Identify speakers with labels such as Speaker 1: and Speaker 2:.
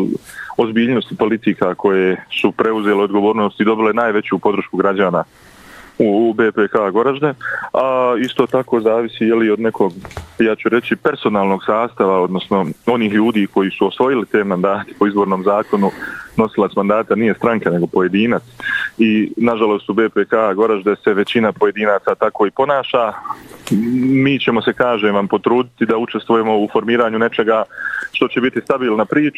Speaker 1: ozbiljnosti politika koje su preuzele odgovornost i dobile najveću podršku građana u BPK Goražde, a isto tako zavisi je li od nekog, ja ću reći, personalnog sastava, odnosno onih ljudi koji su osvojili te mandate po izbornom zakonu. Nosilac mandata nije stranka nego pojedinac i nažalost u BPK Goražde se većina pojedinaca tako i ponaša. Mi ćemo se, kažem vam, potruditi da učestvujemo u formiranju nečega što će biti stabilna priča.